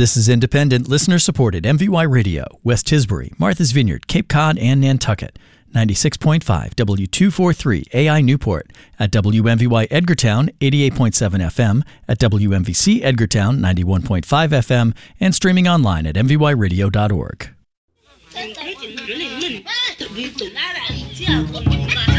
This is independent, listener-supported MVY Radio, West Tisbury, Martha's Vineyard, Cape Cod, and Nantucket. 96.5 W243 AI Newport, at WMVY Edgartown 88.7 FM, at WMVC Edgartown 91.5 FM, and streaming online at mvyradio.org.